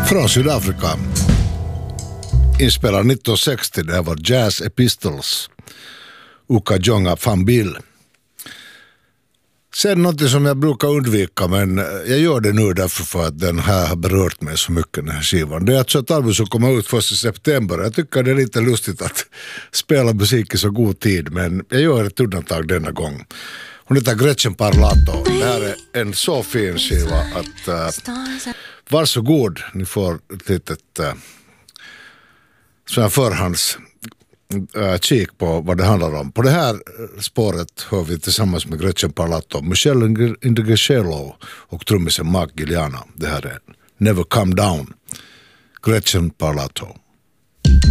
Från Sydafrika. Inspelad 1960, det var Jazz Epistles. Uka Jonga Fambil. Sen något som jag brukar undvika, men jag gör det nu därför för att den här har berört mig så mycket, den här skivan. Det är alltså ett album som kommer ut först i september. Jag tycker det är lite lustigt att spela musik i så god tid, men jag gör ett undantag denna gång. Hon heter Gretchen Parlato. Det här är en så fin skiva att varsågod, ni får ett litet förhands kik på vad det handlar om. På det här spåret hör vi tillsammans med Gretchen Parlato, Michelle Indegecello och trummisen Mark Giuliana. Det här är Never Come Down, Gretchen Parlato.